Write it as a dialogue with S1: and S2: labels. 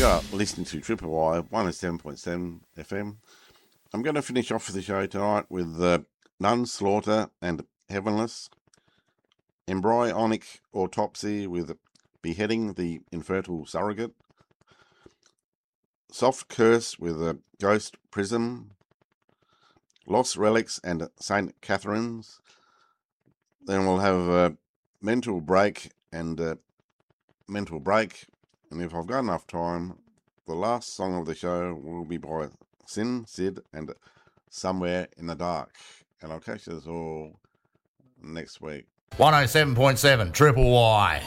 S1: You're listening to Triple Y 107.7 FM. I'm going to finish off the show tonight with Nun, Slaughter and Heavenless. Embryonic Autopsy with Beheading the Infertile Surrogate. Soft Curse with a Ghost Prism. Lost Relics and St. Catherine's. Then we'll have Mental Break and Mental Break. And if I've got enough time, the last song of the show will be by Sin, Sid, and Somewhere in the Dark. And I'll catch us all next week.
S2: 107.7 Triple Y.